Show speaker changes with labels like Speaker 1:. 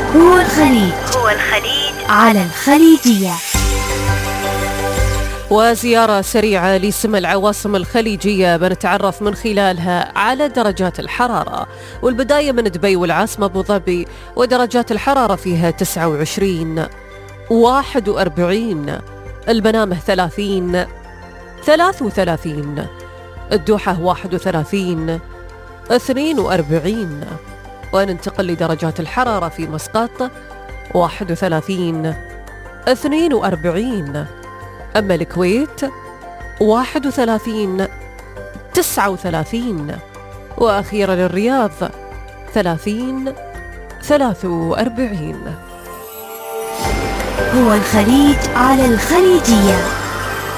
Speaker 1: هو الخليج على الخليجية.
Speaker 2: وزيارة سريعة لسم العواصم الخليجية بنتعرف من خلالها على درجات الحرارة، والبداية من دبي والعاصمة أبو ظبي، ودرجات الحرارة فيها 29 41، المنامة 30 33، الدوحة 31 42، وننتقل لدرجات الحرارة في مسقط 31 42، أما الكويت 31 39، وأخيرا الرياض 30 43.
Speaker 1: هو الخليج على الخليجية.